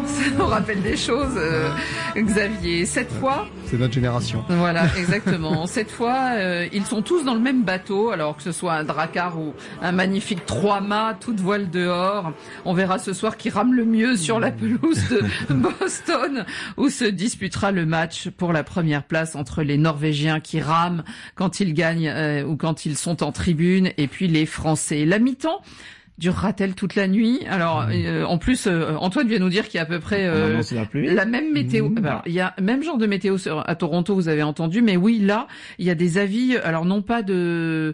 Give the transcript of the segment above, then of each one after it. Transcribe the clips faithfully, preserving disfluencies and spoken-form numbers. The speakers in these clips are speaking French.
ça nous rappelle des choses, euh, Xavier. Cette fois... C'est notre génération. Voilà, exactement. Cette fois, euh, ils sont tous dans le même bateau, alors que ce soit un drakkar ou un magnifique trois-mâts, toute voile dehors. On verra ce soir qui rame le mieux sur la pelouse de Boston, où se disputera le match pour la première place entre les Norvégiens qui rament quand ils gagnent euh, ou quand ils sont en tribune, et puis les Français. La mi-temps durera-t-elle toute la nuit? Alors, euh, en plus, euh, Antoine vient nous dire qu'il y a à peu près euh, la, la même météo. Mmh. Alors, il y a même genre de météo à Toronto, vous avez entendu, mais oui, là, il y a des avis. Alors, non pas de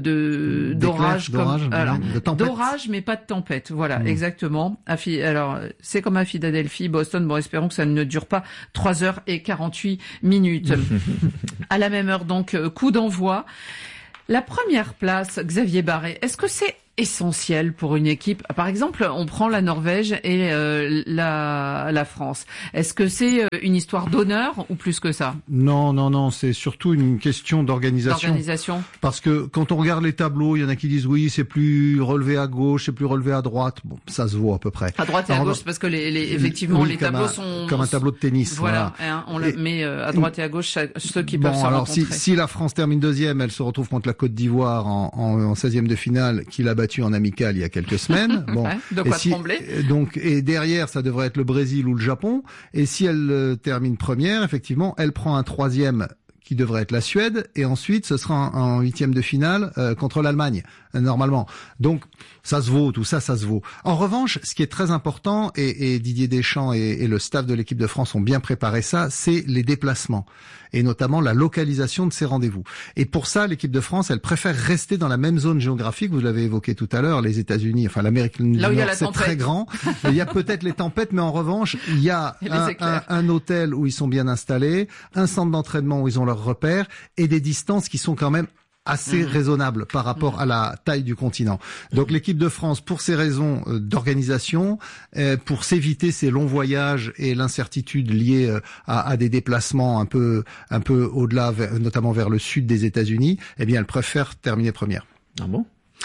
de d'orage, d'orage, comme alors de d'orage, mais pas de tempête. Voilà, mmh. exactement. Alors, c'est comme à Philadelphie, Boston. Bon, espérons que ça ne dure pas trois heures et quarante-huit minutes. À la même heure, donc, coup d'envoi. La première place, Xavier Barré, est-ce que c'est essentiel pour une équipe? Par exemple, on prend la Norvège et euh, la, la France. Est-ce que c'est une histoire d'honneur ou plus que ça? Non, non, non, c'est surtout une question d'organisation. D'organisation. Parce que quand on regarde les tableaux, il y en a qui disent oui, c'est plus relevé à gauche, c'est plus relevé à droite. Bon, ça se voit à peu près. À droite et Alors, à gauche, parce que les, les effectivement, oui, les tableaux un, sont comme un tableau de tennis. Voilà, voilà. Hein, on le met euh, à droite et à gauche ceux qui bon, peuvent se alors rencontrer. Si, si la France termine deuxième, elle se retrouve contre la Côte d'Ivoire en, en, en seizième de finale, qui l'a battue en amical il y a quelques semaines. Bon, ouais, de quoi et si, trembler. Donc, et derrière, ça devrait être le Brésil ou le Japon. Et si elle euh, termine première, effectivement, elle prend un troisième qui devrait être la Suède, et ensuite ce sera en huitième de finale euh, contre l'Allemagne, euh, normalement. Donc ça se vaut, tout ça, ça se vaut. En revanche, ce qui est très important, et, et Didier Deschamps et, et le staff de l'équipe de France ont bien préparé ça, c'est les déplacements, et notamment la localisation de ces rendez-vous. Et pour ça, l'équipe de France, elle préfère rester dans la même zone géographique, vous l'avez évoqué tout à l'heure, les États-Unis, enfin l'Amérique du Nord, c'est très grand. Il y a peut-être les tempêtes, mais en revanche, il y a un, un, un hôtel où ils sont bien installés, un centre d'entraînement où ils ont leurs repères, et des distances qui sont quand même assez mmh. raisonnable par rapport mmh. à la taille du continent. Donc mmh. l'équipe de France, pour ces raisons euh, d'organisation, euh, pour s'éviter ces longs voyages et l'incertitude liée euh, à, à des déplacements un peu un peu au-delà, vers, notamment vers le sud des États-Unis, eh bien elle préfère terminer première. Ah bon?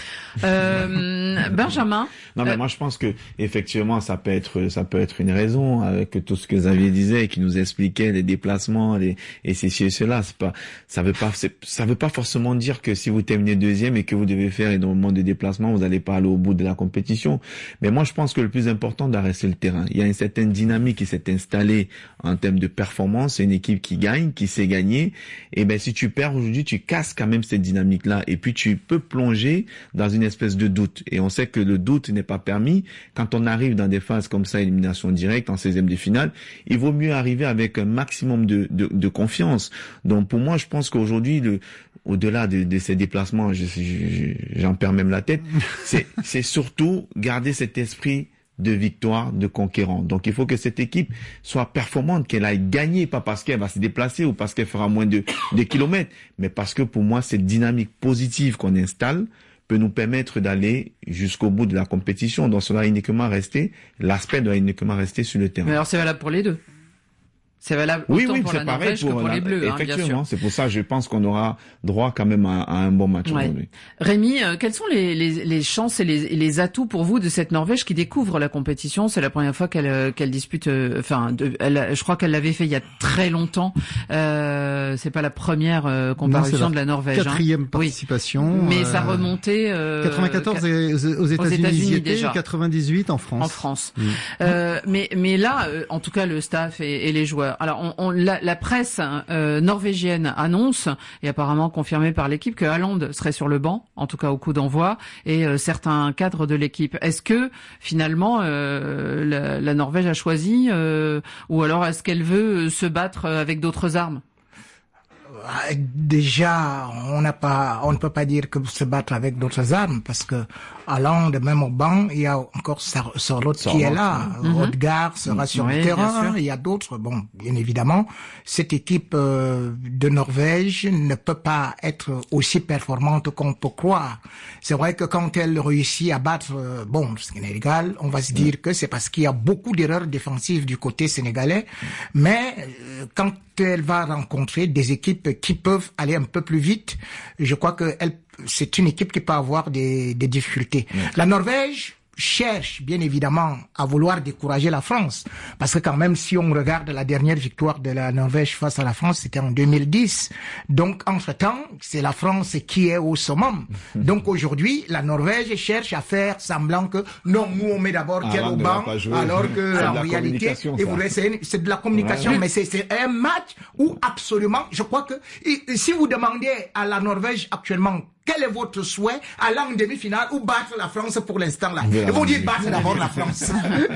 Euh, Benjamin. Non mais euh... moi je pense que effectivement ça peut être ça peut être une raison avec tout ce que Xavier disait et qui nous expliquait les déplacements, les et ceci et cela. C'est pas ça veut pas ça veut pas forcément dire que si vous terminez deuxième et que vous devez faire énormément de déplacements, vous n'allez pas aller au bout de la compétition. Mais moi je pense que le plus important doit rester le terrain. Il y a une certaine dynamique qui s'est installée en termes de performance. C'est une équipe qui gagne, qui sait gagner. Et ben si tu perds aujourd'hui, tu casses quand même cette dynamique là et puis tu peux plonger dans une espèce de doute. Et on sait que le doute n'est pas permis. Quand on arrive dans des phases comme ça, élimination directe, en seizième de finale, il vaut mieux arriver avec un maximum de, de, de confiance. Donc pour moi, je pense qu'aujourd'hui, le, au-delà de, de ces déplacements, je, je, j'en perds même la tête, c'est, c'est surtout garder cet esprit de victoire, de conquérant. Donc il faut que cette équipe soit performante, qu'elle aille gagner, pas parce qu'elle va se déplacer ou parce qu'elle fera moins de, de kilomètres, mais parce que pour moi, cette dynamique positive qu'on installe peut nous permettre d'aller jusqu'au bout de la compétition. Donc cela doit uniquement rester, l'aspect doit uniquement rester sur le terrain. Mais alors c'est valable pour les deux. C'est valable autant oui, oui, pour c'est la pareil Norvège pour que pour la, les Bleus, hein, bien sûr. Effectivement, c'est pour ça je pense qu'on aura droit quand même à, à un bon match ouais. aujourd'hui. Rémi, euh, quelles sont les, les, les chances et les, les atouts pour vous de cette Norvège qui découvre la compétition? C'est la première fois qu'elle, qu'elle dispute. Euh, enfin, de, elle, je crois qu'elle l'avait fait il y a très longtemps. Euh, c'est pas la première euh, comparution non, de la Norvège. Quatrième hein. participation. Oui. Mais euh, ça remontait. Euh, quatre-vingt-quatorze aux États-Unis, États-Unis était, déjà. quatre-vingt-dix-huit en France. En France. Mmh. Euh, mais mais là, euh, en tout cas, le staff et, et les joueurs. Alors, on, on la, la presse euh, norvégienne annonce, et apparemment confirmée par l'équipe, que Haaland serait sur le banc, en tout cas au coup d'envoi, et euh, certains cadres de l'équipe. Est-ce que finalement euh, la, la Norvège a choisi, euh, ou alors est-ce qu'elle veut se battre avec d'autres armes? Déjà, on n'a pas, on ne peut pas dire que se battre avec d'autres armes, parce que Haaland, même au banc, il y a encore Sørloth qui est là. Mm-hmm. Odegaard sera mm-hmm. sur oui, le terrain. Il y a d'autres. Bon, bien évidemment, cette équipe euh, de Norvège ne peut pas être aussi performante qu'on peut croire. C'est vrai que quand elle réussit à battre, euh, bon, le Sénégal, on va se dire mm. que c'est parce qu'il y a beaucoup d'erreurs défensives du côté sénégalais. Mm. Mais euh, quand elle va rencontrer des équipes qui peuvent aller un peu plus vite, je crois que elle, c'est une équipe qui peut avoir des, des difficultés. Mmh. La Norvège, cherche bien évidemment à vouloir décourager la France, parce que quand même si on regarde la dernière victoire de la Norvège face à la France, c'était en deux mille dix, donc entre-temps c'est la France qui est au summum. Donc aujourd'hui la Norvège cherche à faire semblant que non, nous on met d'abord Quel au banc, alors que en réalité et vous c'est, c'est de la communication, ouais. mais c'est, c'est un match où absolument, je crois que et, si vous demandez à la Norvège actuellement quel est votre souhait aller en demi-finale ou battre la France pour l'instant là? Ils vont dire battre d'abord la France.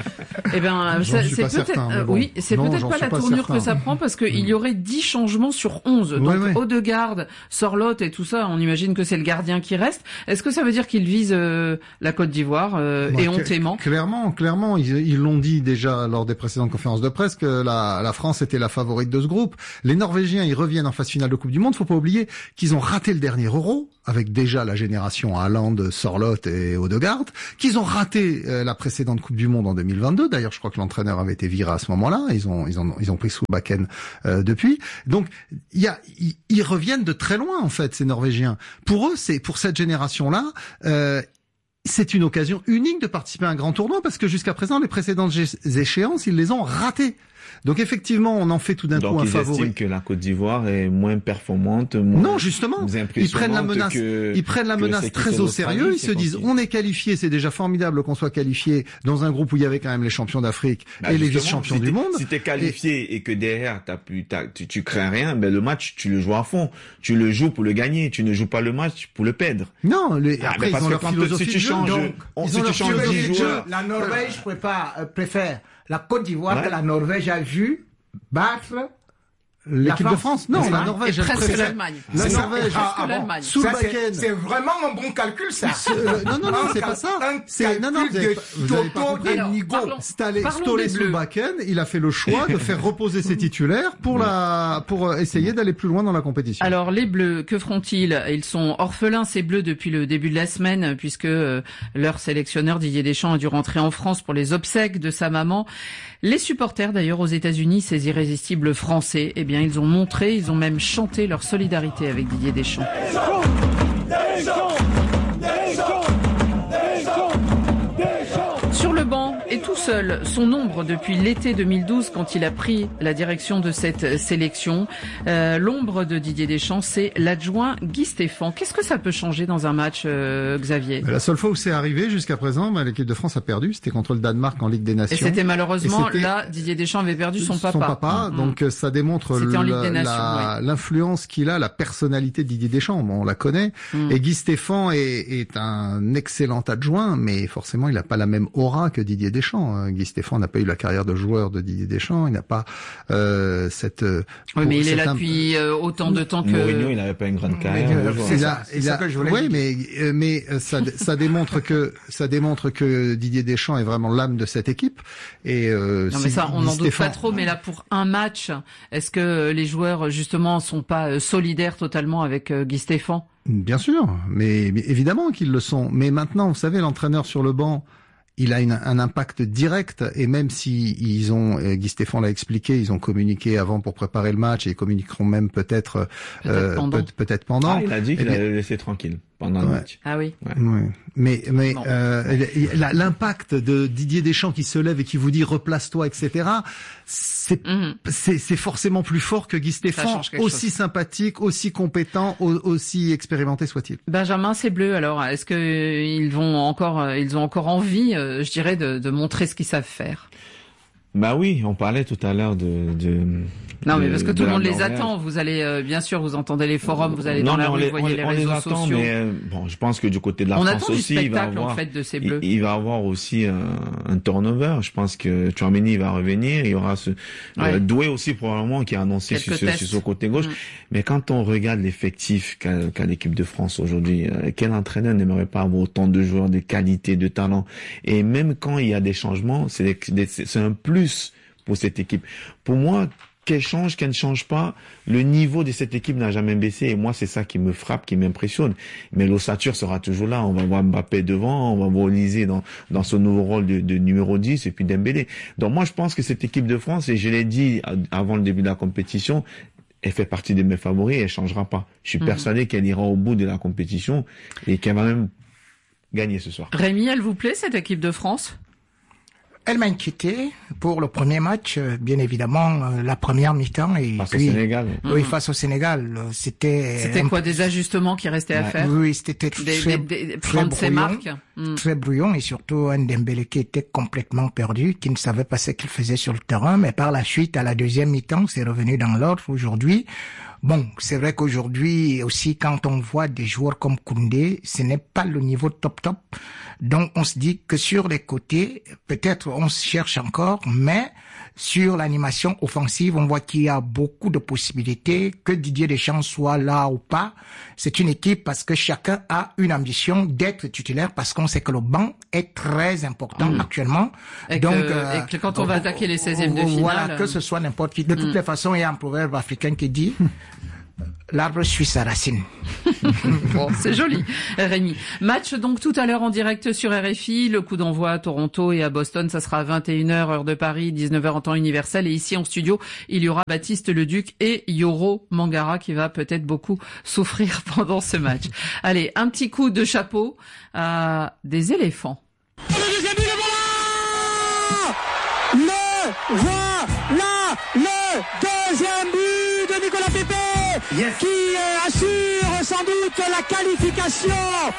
Eh ben, ça, c'est peut-être, certain, euh, bon. oui, c'est non, peut-être pas la pas tournure certain. que ça prend parce qu'il y aurait dix changements sur onze. Donc, ouais, ouais. Odegaard, Sorloth et tout ça, on imagine que c'est le gardien qui reste. Est-ce que ça veut dire qu'il vise euh, la Côte d'Ivoire euh, ouais, éhontément? Clairement, clairement, ils, ils l'ont dit déjà lors des précédentes conférences de presse que la, la France était la favorite de ce groupe. Les Norvégiens, ils reviennent en phase finale de Coupe du Monde. Faut pas oublier qu'ils ont raté le dernier Euro avec déjà la génération Haaland, Sorloth et Odegaard, qu'ils ont raté euh, la précédente Coupe du Monde en deux mille vingt-deux. D'ailleurs, je crois que l'entraîneur avait été viré à ce moment-là. Ils ont, ils ont, ils ont pris Solbakken euh, depuis. Donc, il y a, ils, ils reviennent de très loin en fait, ces Norvégiens. Pour eux, c'est pour cette génération-là. Euh, C'est une occasion unique de participer à un grand tournoi parce que jusqu'à présent, les précédentes échéances, ils les ont ratées. Donc effectivement, on en fait tout d'un coup un favori. Donc ils estiment que la Côte d'Ivoire est moins performante, moins Non, justement. Ils prennent la menace, que, ils prennent la menace très au sérieux. Ils se disent, on est qualifié, c'est déjà formidable qu'on soit qualifié dans un groupe où il y avait quand même les champions d'Afrique bah et les vice-champions si du monde. Si t'es qualifié et, et que derrière t'as pu, t'as, tu, tu crains rien, ben le match tu le joues à fond. Tu le joues pour le gagner. Tu ne joues pas le match pour le perdre. Non, les, ah, après ils ont leur philosophie si tu changes, donc, on, ils si ont tu changes dix joueurs. La Norvège prépare, euh, préfère la Côte d'Ivoire ouais. que la Norvège a vu battre l'équipe de France. Non, la Norvège, elle presque l'Allemagne. La Norvège, ah, ah, l'Allemagne. Solbakken. C'est vraiment un bon calcul, ça. Euh, non, non, non, c'est pas ça. C'est, non, non, vous avez, vous avez pas compris. Ståle Solbakken, il a fait le choix de faire reposer ses titulaires pour la, pour essayer d'aller plus loin dans la compétition. Alors, les Bleus, que feront-ils? Ils sont orphelins, ces Bleus, depuis le début de la semaine, puisque euh, leur sélectionneur Didier Deschamps a dû rentrer en France pour les obsèques de sa maman. Les supporters, d'ailleurs, aux États-Unis, ces irrésistibles Français, eh bien, ils ont montré, ils ont même chanté leur solidarité avec Didier Deschamps. Deschamps, Deschamps, Deschamps, Deschamps, Deschamps. Sur le banc, et tout seul, son ombre depuis l'été deux mille douze, quand il a pris la direction de cette sélection. Euh, l'ombre de Didier Deschamps, c'est l'adjoint Guy Stéphane. Qu'est-ce que ça peut changer dans un match, euh, Xavier? La seule fois où c'est arrivé jusqu'à présent, bah, l'équipe de France a perdu. C'était contre le Danemark en Ligue des Nations. Et c'était malheureusement, et c'était là, Didier Deschamps avait perdu son papa. Son papa, mmh. donc ça démontre le, Nations, la, oui. l'influence qu'il a, la personnalité de Didier Deschamps. Bon, on la connaît. Mmh. Et Guy Stéphane est, est un excellent adjoint, mais forcément, il n'a pas la même aura que Didier Deschamps. Guy Stéphane n'a pas eu la carrière de joueur de Didier Deschamps. Il n'a pas euh, cette. Oui, mais il est là depuis euh, autant de temps que. Mourinho, il n'avait pas une grande carrière. C'est ça, c'est ça que je voulais. Oui, mais mais ça ça démontre que ça démontre que Didier Deschamps est vraiment l'âme de cette équipe. Et euh, non, mais ça, on n'en doute pas trop. Mais là, pour un match, est-ce que les joueurs justement sont pas solidaires totalement avec Guy Stéphane? Bien sûr, mais, mais évidemment qu'ils le sont. Mais maintenant, vous savez, l'entraîneur sur le banc, il a une, un impact direct, et même si ils ont, Guy Stéphane l'a expliqué, ils ont communiqué avant pour préparer le match, et ils communiqueront même peut-être peut-être euh, pendant. Peut, peut-être pendant. Ah, il a dit qu'il allait laisser tranquille pendant ouais. le match. Ah oui. Ouais. Ouais. Mais mais euh, l'impact de Didier Deschamps qui se lève et qui vous dit replace-toi, et cetera. C'est mm-hmm. c'est c'est forcément plus fort que Guy Stéphane, aussi chose. sympathique, aussi compétent, aussi expérimenté soit-il. Benjamin, c'est bleu. Alors, est-ce que ils vont encore, ils ont encore envie, euh, je dirais, de, de montrer ce qu'ils savent faire? Bah oui, on parlait tout à l'heure de, de non, de, mais parce que tout le monde les attend. Vous allez, euh, bien sûr, vous entendez les forums, vous allez non, dans la rue, les, vous voyez les, on réseaux les attend, sociaux. Mais euh, bon, je pense que du côté de la on France attend aussi, du il va spectacle, avoir, en fait, de ces Bleus. Il, il va avoir aussi un, un turnover. Je pense que Tchouaméni va revenir. Il y aura ce ouais. euh, Doué aussi probablement qui a annoncé sur ce, sur son côté gauche. Mmh. Mais quand on regarde l'effectif qu'a, qu'a l'équipe de France aujourd'hui, euh, quel entraîneur n'aimerait pas avoir autant de joueurs, de qualité, de talent? Et même quand il y a des changements, c'est, des, c'est un plus pour cette équipe. Pour moi, qu'elle change, qu'elle ne change pas, le niveau de cette équipe n'a jamais baissé. Et moi, c'est ça qui me frappe, qui m'impressionne. Mais l'ossature sera toujours là. On va voir Mbappé devant, on va voir Olysée dans, dans son nouveau rôle de, de numéro dix, et puis Dembélé. Donc moi, je pense que cette équipe de France, et je l'ai dit avant le début de la compétition, elle fait partie de mes favoris et elle changera pas. Je suis mmh. persuadé qu'elle ira au bout de la compétition et qu'elle va même gagner ce soir. Rémi, elle vous plaît cette équipe de France ? Elle m'a inquiété pour le premier match, bien évidemment, la première mi-temps. Et face puis, au Sénégal. Oui, mmh. face au Sénégal. C'était... C'était quoi, des ajustements qui restaient à faire? Oui, c'était très, des, des, des, très prendre ses marques. Mmh. Très brouillon, et surtout un Dembélé qui était complètement perdu, qui ne savait pas ce qu'il faisait sur le terrain. Mais par la suite, à la deuxième mi-temps, c'est revenu dans l'ordre aujourd'hui. Bon, c'est vrai qu'aujourd'hui aussi, quand on voit des joueurs comme Koundé, ce n'est pas le niveau top top. Donc, on se dit que sur les côtés, peut-être on se cherche encore, mais sur l'animation offensive, on voit qu'il y a beaucoup de possibilités, que Didier Deschamps soit là ou pas. C'est une équipe parce que chacun a une ambition d'être titulaire, parce qu'on sait que le banc est très important mmh. actuellement. Et donc, que, euh, et que quand on va attaquer les seizièmes de finale... Voilà, que ce soit n'importe qui. De toutes mmh. les façons, il y a un proverbe africain qui dit... L'arbre suit sa racine. Bon, c'est joli, Rémi. Match donc tout à l'heure en direct sur R F I. Le coup d'envoi à Toronto et à Boston, ça sera à vingt et une heures heure de Paris, dix-neuf heures en temps universel. Et ici en studio, il y aura Baptiste Leduc et Yoro Mangara qui va peut-être beaucoup souffrir pendant ce match. Allez, un petit coup de chapeau à des éléphants. Le deuxième but de Le voilà, le deuxième but de Nicolas Pepe. Yes. Qui euh, assure sans doute la qualification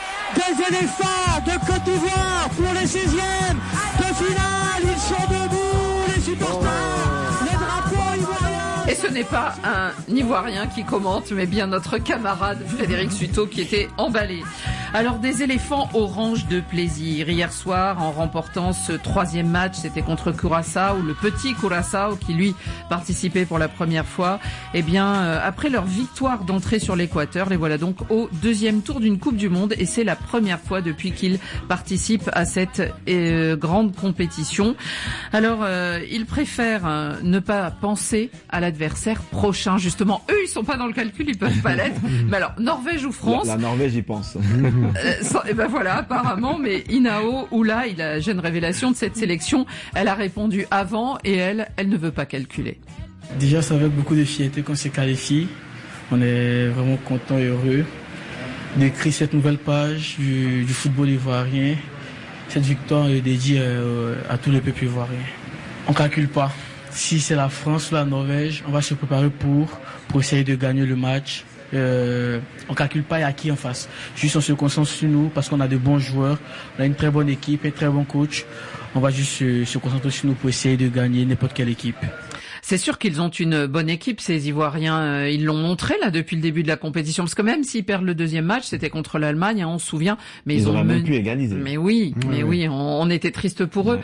des éléphants de Côte d'Ivoire pour les seizièmes de finale. Ils sont debout, les supporters, oh. les drapeaux ivoiriens. Et ce n'est pas un Ivoirien qui commente, mais bien notre camarade Frédéric Suto qui était emballé. Alors, des éléphants orange de plaisir. Hier soir, en remportant ce troisième match, c'était contre Curaçao, le petit Curaçao qui, lui, participait pour la première fois. Eh bien, euh, après leur victoire d'entrée sur l'Équateur, les voilà donc au deuxième tour d'une Coupe du Monde. Et c'est la première fois depuis qu'ils participent à cette euh, grande compétition. Alors, euh, ils préfèrent euh, ne pas penser à l'adversaire prochain. Justement, eux, ils sont pas dans le calcul, ils peuvent pas l'être. Mais alors, Norvège ou France? La, la Norvège y pense. Euh, et ben voilà, apparemment, mais Inao Oula, il a la jeune révélation de cette sélection, elle a répondu avant et elle, elle ne veut pas calculer. Déjà, c'est avec beaucoup de fierté qu'on s'est qualifié. On est vraiment content et heureux d'écrire cette nouvelle page du, du football ivoirien. Cette victoire est dédiée euh, à tous les peuples ivoiriens. On calcule pas. Si c'est la France ou la Norvège, on va se préparer pour, pour essayer de gagner le match. Euh, on calcule pas à qui en face. Juste on se concentre sur nous parce qu'on a de bons joueurs, on a une très bonne équipe, un très bon coach. On va juste se, se concentrer sur nous pour essayer de gagner n'importe quelle équipe. C'est sûr qu'ils ont une bonne équipe, ces Ivoiriens. Ils l'ont montré là depuis le début de la compétition. Parce que même s'ils perdent le deuxième match, c'était contre l'Allemagne, hein, on se souvient. Mais ils, ils ont auraient même men... pu égaliser. Mais oui, oui mais oui, oui on, on était triste pour ouais. eux.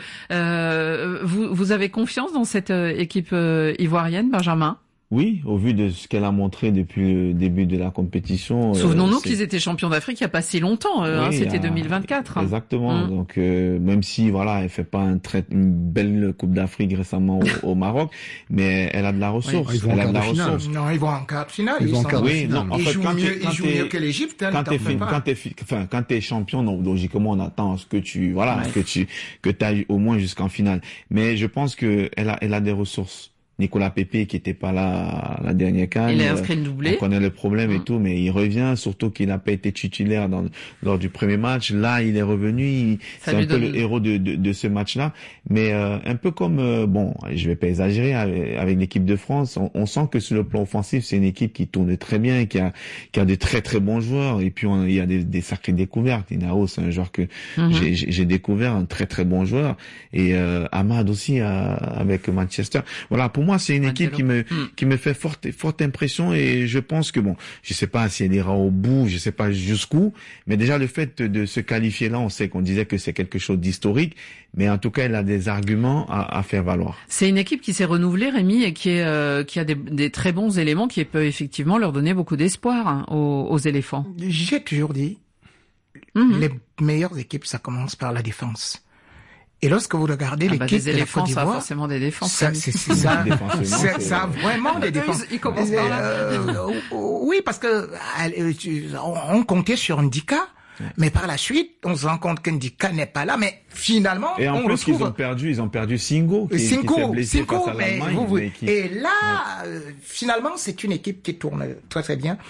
Euh, vous, vous avez confiance dans cette équipe ivoirienne, Benjamin ? Oui, au vu de ce qu'elle a montré depuis le début de la compétition. Souvenons-nous euh, qu'ils étaient champions d'Afrique il n'y a pas si longtemps, euh, oui, hein, c'était deux mille vingt-quatre. Exactement. Mmh. Donc euh, même si voilà, elle fait pas un très, une belle Coupe d'Afrique récemment au, au Maroc, mais elle a de la ressource. Oui, elle a de la finale. ressource. Non, ils vont en quart de finale. Ils, ils vont en quart de oui, finale. Non, en ils fait, jouent quand mieux, quand ils jouent mieux que l'Égypte. Hein, quand t'es fin, quand t'es enfin quand t'es champion, donc logiquement on attend ce que tu voilà, ouais. que tu que t'ailles au moins jusqu'en finale. Mais je pense que elle a elle a des ressources. Nicolas Pepe qui était pas là la dernière CAN. Il a inscrit le doublé. On connaît le problème et mmh. tout, mais il revient, surtout qu'il n'a pas été titulaire dans, lors du premier match. Là, il est revenu, il, c'est un peu donne... le héros de, de, de ce match-là. Mais euh, un peu comme, euh, bon, je vais pas exagérer, avec, avec l'équipe de France, on, on sent que sur le plan offensif, c'est une équipe qui tourne très bien, qui a, qui a de très très bons joueurs. Et puis on, il y a des, des sacrées découvertes. Inao, c'est un joueur que mmh. j'ai, j'ai découvert, un très très bon joueur. Et euh, Ahmad aussi euh, avec Manchester. Voilà, pour moi, c'est une équipe qui me mm. qui me fait forte forte impression et je pense que bon, je sais pas si elle ira au bout, je sais pas jusqu'où, mais déjà le fait de se qualifier là, on sait qu'on disait que c'est quelque chose d'historique, mais en tout cas, elle a des arguments à, à faire valoir. C'est une équipe qui s'est renouvelée, Rémi, et qui est euh, qui a des, des très bons éléments qui peut effectivement leur donner beaucoup d'espoir hein, aux, aux éléphants. J'ai toujours dit, mm-hmm. les meilleures équipes, ça commence par la défense. Et lorsque vous regardez ah l'équipe bah, de la Côte d'Ivoire, ça a forcément des défenses. Ça, c'est, c'est ça, c'est, ça a vraiment des défenses. Ils commencent par là. Euh, oui, parce que on comptait sur Ndika, mais par la suite, on se rend compte que Ndika n'est pas là. Mais finalement, et en on plus, retrouve... ils ont perdu, ils ont perdu Singo, qui, Singo, qui s'est blessé Singo, face à l'Allemagne. Vous, vous, qui... Et là, ouais. euh, finalement, c'est une équipe qui tourne très très bien.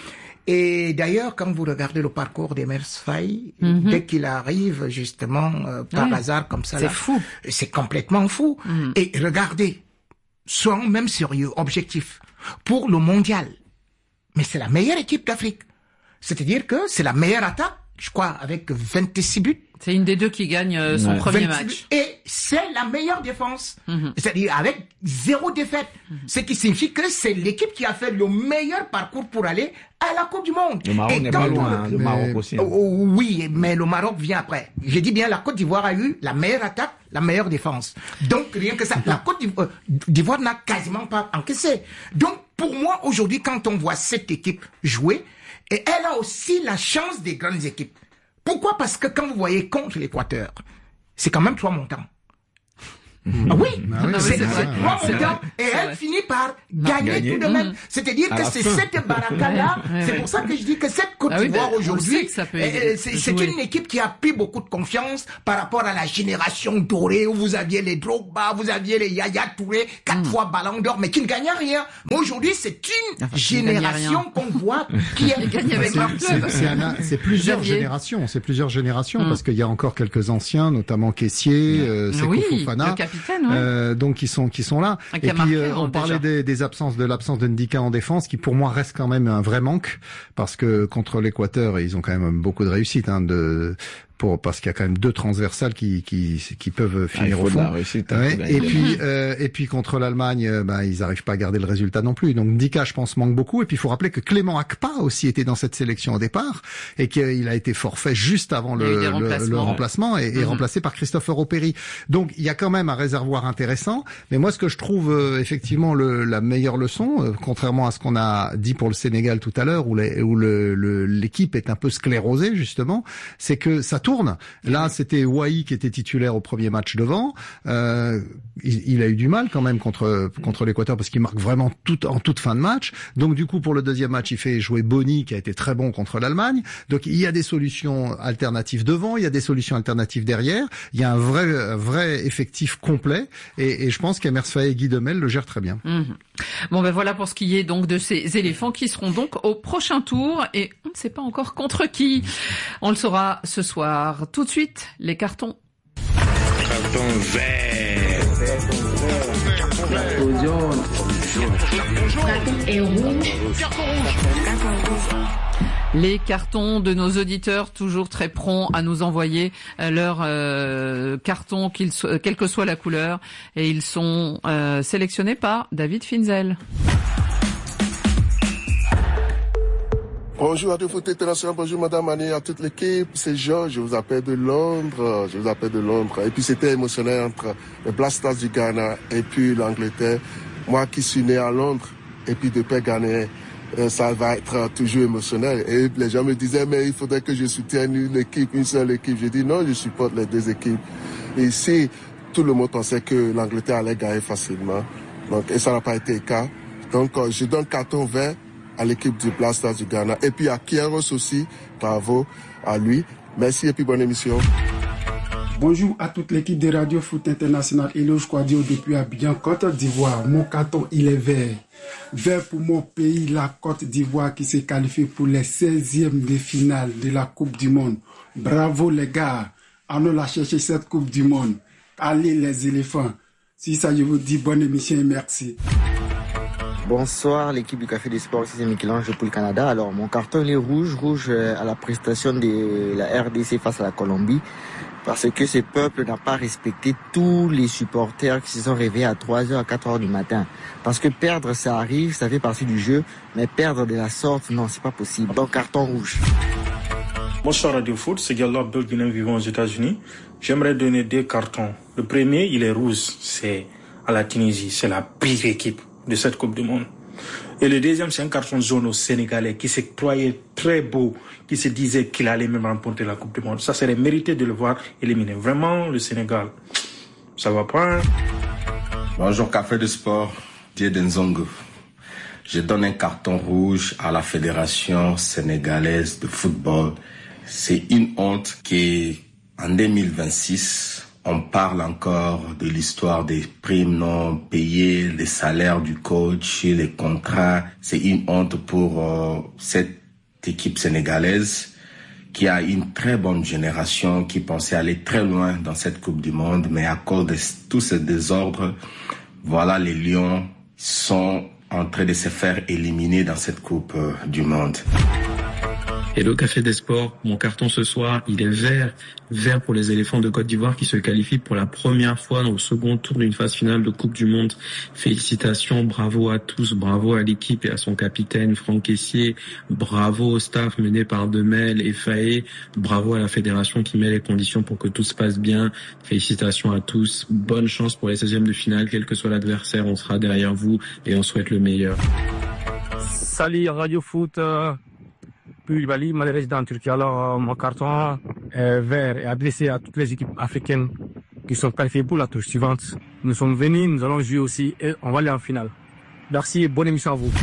Et d'ailleurs, quand vous regardez le parcours d'Emers Faye, mm-hmm. dès qu'il arrive justement euh, par oui. hasard comme ça, c'est là, fou. C'est complètement fou. Mm. Et regardez, soyons même sérieux, objectifs, pour le mondial. Mais c'est la meilleure équipe d'Afrique. C'est-à-dire que c'est la meilleure attaque, je crois, avec vingt-six buts. C'est une des deux qui gagne euh, son ouais. premier match. Et c'est la meilleure défense. Mm-hmm. C'est-à-dire avec zéro défaite. Mm-hmm. Ce qui signifie que c'est l'équipe qui a fait le meilleur parcours pour aller à la Coupe du Monde. Le Maroc n'est pas loin, le, le Maroc aussi. Hein. Oui, mais le Maroc vient après. Je dis bien, la Côte d'Ivoire a eu la meilleure attaque, la meilleure défense. Donc, rien que ça, la Côte d'Ivoire n'a quasiment pas encaissé. Donc, pour moi, aujourd'hui, quand on voit cette équipe jouer, et elle a aussi la chance des grandes équipes. Pourquoi? Parce que quand vous voyez contre l'Équateur, c'est quand même trois montants. Mmh. Ah oui, ah oui c'est, c'est, c'est trois montants et elle vrai. finit par gagner, gagner tout de même. Mmh. C'est-à-dire que c'est fin. cette baraka-là, ouais, ouais, c'est ouais. pour ça que je dis que cette Côte d'Ivoire ah oui, aujourd'hui, c'est, c'est une équipe qui a pris beaucoup de confiance par rapport à la génération dorée où vous aviez les Drogba, vous aviez les Yaya Touré, quatre mmh. fois Ballon d'Or, mais qui ne gagnent rien. Mais aujourd'hui, c'est une enfin, génération qu'on voit qui a gagné avec leur club. C'est plusieurs générations, c'est plusieurs générations parce qu'il y a encore quelques anciens, notamment Kessié, Sékou Fofana. Ouais. Euh, donc qui sont qui sont là. Un et puis euh, on parlait des, des absences de l'absence de Ndika en défense, qui pour moi reste quand même un vrai manque parce que contre l'Équateur ils ont quand même beaucoup de réussite hein, de pour parce qu'il y a quand même deux transversales qui qui qui peuvent finir ah, au fond. Réussite, ouais, et puis euh, et puis contre l'Allemagne, euh, bah ils arrivent pas à garder le résultat non plus. Donc Ndika, je pense, manque beaucoup. Et puis il faut rappeler que Clément Akpa aussi était dans cette sélection au départ et qu'il a été forfait juste avant le, le, le remplacement et, et mmh. remplacé par Christopher Opéry. Donc il y a quand même un réservoir intéressant. Mais moi, ce que je trouve euh, effectivement le, la meilleure leçon, euh, contrairement à ce qu'on a dit pour le Sénégal tout à l'heure, où, les, où le, le, l'équipe est un peu sclérosée justement, c'est que ça tourne. Là, c'était Wai qui était titulaire au premier match devant. Euh, il, il a eu du mal quand même contre contre l'Équateur parce qu'il marque vraiment tout en toute fin de match. Donc du coup, pour le deuxième match, il fait jouer Boni qui a été très bon contre l'Allemagne. Donc il y a des solutions alternatives devant, il y a des solutions alternatives derrière. Il y a un vrai un vrai effectif complet et, et je pense qu'Emers Faye et Guy Demel le gèrent très bien. Mmh. Bon ben voilà pour ce qui est donc de ces éléphants qui seront donc au prochain tour et on ne sait pas encore contre qui. On le saura ce soir. Tout de suite, les cartons. Carton vert. Carton jaune. Carton et rouge. Carton rouge. Les cartons de nos auditeurs, toujours très prompts à nous envoyer leurs euh, cartons, qu'ils so- quelle que soit la couleur, et ils sont euh, sélectionnés par David Finzel. Bonjour à tout foot international, bonjour Madame Annie, à toute l'équipe, c'est Georges, je vous appelle de Londres, je vous appelle de Londres. Et puis c'était émotionnel entre les Black Stars du Ghana et puis l'Angleterre. Moi qui suis né à Londres et puis de père ghanéen, ça va être toujours émotionnel. Et les gens me disaient, mais il faudrait que je soutienne une équipe, une seule équipe. Je dis non, je supporte les deux équipes. Et ici, tout le monde pensait que l'Angleterre allait gagner facilement. Donc, et ça n'a pas été le cas. Donc, je donne carton vert à l'équipe du Black Stars du Ghana. Et puis à Kieros aussi, bravo à lui. Merci et puis bonne émission. Bonjour à toute l'équipe de Radio Foot International. Eloge Kouadio depuis Abidjan, Côte d'Ivoire. Mon carton, il est vert. Vert pour mon pays, la Côte d'Ivoire qui s'est qualifiée pour les seizièmes de finale de la Coupe du Monde. Bravo les gars. Allons la chercher cette Coupe du Monde. Allez les éléphants. Si ça, je vous dis bonne émission et merci. Bonsoir l'équipe du Café des Sports, c'est Michel-Ange pour le Canada. Alors mon carton il est rouge, rouge à la prestation de la R D C face à la Colombie. Parce que ce peuple n'a pas respecté tous les supporters qui se sont réveillés à trois heures, à quatre heures du matin. Parce que perdre, ça arrive, ça fait partie du jeu. Mais perdre de la sorte, non, c'est pas possible. Donc, carton rouge. Bonsoir Radio Foot, c'est Gallo Abdel Guinéen vivant aux États-Unis. J'aimerais donner deux cartons. Le premier, il est rouge. C'est à la Tunisie. C'est la pire équipe de cette Coupe du Monde. Et le deuxième, c'est un carton jaune au Sénégalais qui s'est croyait très beau, qui se disait qu'il allait même remporter la Coupe du Monde. Ça serait mérité de le voir éliminer. Vraiment, le Sénégal, ça va pas. Hein? Bonjour, Café de Sport, Dieu Nzongo. Je donne un carton rouge à la Fédération sénégalaise de football. C'est une honte qu'en deux mille vingt-six, on parle encore de l'histoire des primes non payées, les salaires du coach, les contrats. C'est une honte pour euh, cette équipe sénégalaise qui a une très bonne génération, qui pensait aller très loin dans cette Coupe du Monde, mais à cause de tous ces désordres, voilà, les Lions sont en train de se faire éliminer dans cette Coupe euh, du Monde. Hello Café des Sports, mon carton ce soir, il est vert. Vert pour les éléphants de Côte d'Ivoire qui se qualifient pour la première fois dans le second tour d'une phase finale de Coupe du Monde. Félicitations, bravo à tous, bravo à l'équipe et à son capitaine Franck Kessié, bravo au staff mené par Demel et Faé, bravo à la fédération qui met les conditions pour que tout se passe bien. Félicitations à tous, bonne chance pour les seizièmes de finale, quel que soit l'adversaire, on sera derrière vous et on souhaite le meilleur. Salut Radio Foot. Puis Bali, ma résident en Turquie. Alors, mon carton est vert et adressé à toutes les équipes africaines qui sont qualifiées pour la touche suivante. Nous sommes venus, nous allons jouer aussi et on va aller en finale. Merci et bonne émission à vous.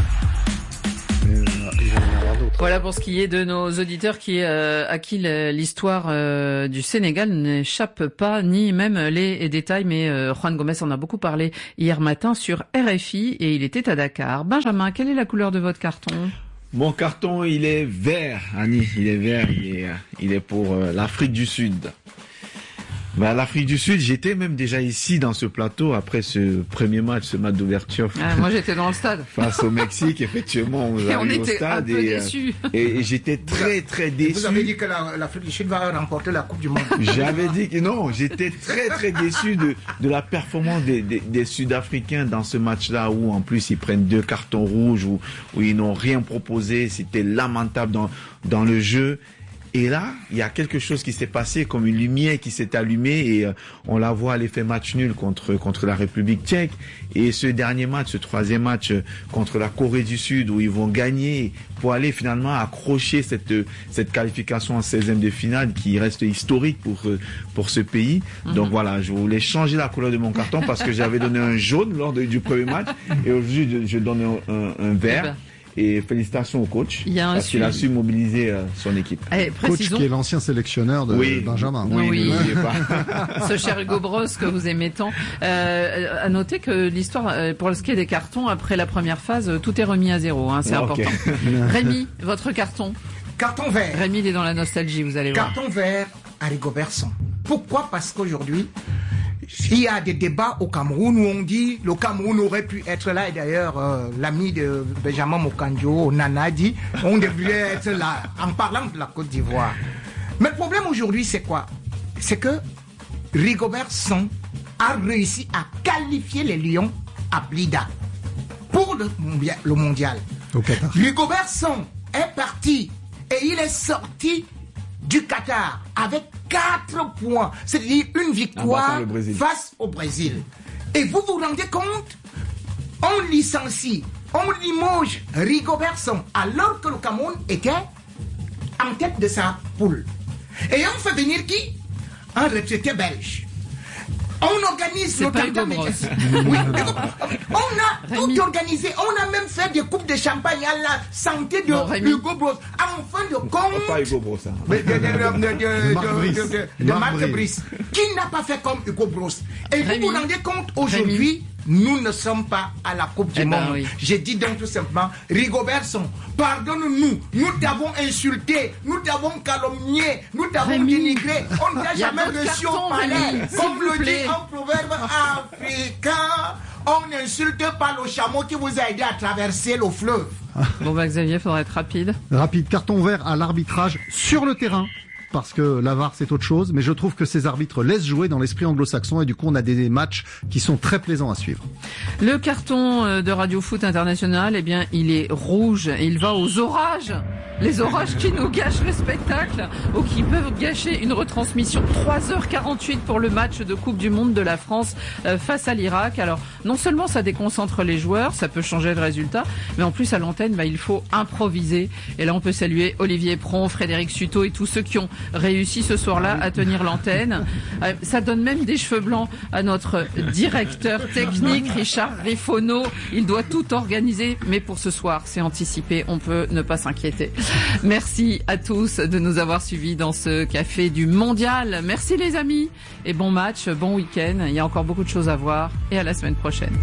Voilà pour ce qui est de nos auditeurs qui, euh, à qui l'histoire euh, du Sénégal n'échappe pas, ni même les détails. Mais euh, Juan Gomez en a beaucoup parlé hier matin sur R F I et il était à Dakar. Benjamin, quelle est la couleur de votre carton ? Mon carton, il est vert, Annie, il est vert, il est, il est pour euh, l'Afrique du Sud. Bah, l'Afrique du Sud, j'étais même déjà ici dans ce plateau après ce premier match, ce match d'ouverture. Ah, moi, j'étais dans le stade. Face au Mexique, effectivement, on, et on était au stade un peu et, déçus. Et, et j'étais très très déçu. Vous avez dit que l'Afrique la, du Sud va remporter la Coupe du Monde. J'avais dit que non, j'étais très très déçu de de la performance des, des, des Sud-Africains dans ce match-là où en plus ils prennent deux cartons rouges où où ils n'ont rien proposé, c'était lamentable dans dans le jeu. Et là, il y a quelque chose qui s'est passé, comme une lumière qui s'est allumée et euh, on la voit à l'effet match nul contre contre la République tchèque. Et ce dernier match, ce troisième match euh, contre la Corée du Sud où ils vont gagner pour aller finalement accrocher cette cette qualification en seizième de finale qui reste historique pour euh, pour ce pays. Mm-hmm. Donc voilà, je voulais changer la couleur de mon carton parce que j'avais donné un jaune lors de, du premier match et aujourd'hui je, je donne un, un, un vert. Eh ben. Et félicitations au coach parce qu'il a su mobiliser euh, son équipe. Allez, coach qui est l'ancien sélectionneur de oui. Benjamin. Oui, oui. Pas. Ce cher Hugo Bross que vous aimez tant. Euh, à noter que l'histoire, pour ce qui est des cartons, après la première phase, tout est remis à zéro. Hein, c'est ah, important. Okay. Rémi, votre carton. Carton vert. Rémi, il est dans la nostalgie, vous allez carton voir. Carton vert à Rigobertson. Pourquoi ? Parce qu'aujourd'hui, il y a des débats au Cameroun où on dit le Cameroun aurait pu être là. Et d'ailleurs, euh, l'ami de Benjamin Mokanjo, Nana, dit on devrait être là en parlant de la Côte d'Ivoire. Mais le problème aujourd'hui, c'est quoi ? C'est que Rigobertson a réussi à qualifier les Lions à Blida pour le mondial. Le mondial. Okay. Rigobertson est parti et il est sorti du Qatar avec quatre points, c'est-à-dire une victoire face au Brésil. Et vous vous rendez compte, on licencie, on limoge Rigobertson alors que le Cameroun était en tête de sa poule. Et on fait venir qui ? Un retraité belge. On organise nos tentatives. Oui, on a Rémi. Tout organisé. On a même fait des coupes de champagne à la santé de bon, Hugo Bross. En fin de compte, pas Hugo Bross, hein. de, de, de, de, de, de Marc Brice, qui n'a pas fait comme Hugo Bross. Et Rémi. Vous vous rendez compte aujourd'hui, nous ne sommes pas à la Coupe du eh ben Monde. Oui. J'ai dit donc tout simplement, Rigobertson, pardonne-nous, nous t'avons insulté, nous t'avons calomnié, nous t'avons dénigré, on ne t'a jamais reçu au palais. Comme le dit un proverbe africain, on n'insulte pas le chameau qui vous a aidé à traverser le fleuve. Bon bah Xavier, il faudra être rapide. Rapide, carton vert à l'arbitrage sur le terrain. Parce que la V A R c'est autre chose, mais je trouve que ces arbitres laissent jouer dans l'esprit anglo-saxon et du coup on a des matchs qui sont très plaisants à suivre. Le carton de Radio Foot International, eh bien il est rouge et il va aux orages. Les orages qui nous gâchent le spectacle ou qui peuvent gâcher une retransmission. trois heures quarante-huit pour le match de Coupe du Monde de la France face à l'Irak. Alors non seulement ça déconcentre les joueurs, ça peut changer le résultat, mais en plus à l'antenne bah, il faut improviser. Et là on peut saluer Olivier Pron, Frédéric Suto et tous ceux qui ont réussi ce soir-là à tenir l'antenne. Euh, ça donne même des cheveux blancs à notre directeur technique, Richard Rifono. Il doit tout organiser, mais pour ce soir, c'est anticipé. On peut ne pas s'inquiéter. Merci à tous de nous avoir suivis dans ce café du mondial. Merci les amis et bon match, bon week-end. Il y a encore beaucoup de choses à voir et à la semaine prochaine.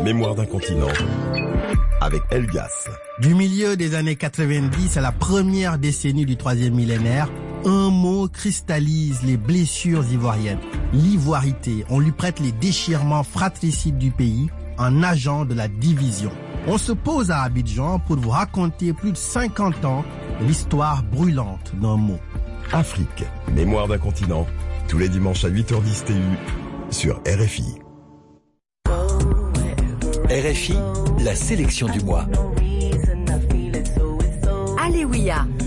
Mémoire d'un continent avec Elgas. Du milieu des années quatre-vingt-dix à la première décennie du troisième millénaire, un mot cristallise les blessures ivoiriennes. L'ivoirité. On lui prête les déchirements fratricides du pays, un agent de la division. On se pose à Abidjan pour vous raconter plus de cinquante ans l'histoire brûlante d'un mot. Afrique, Mémoire d'un continent, tous les dimanches à huit heures dix T U sur R F I. R F I, la sélection du mois. Alléluia.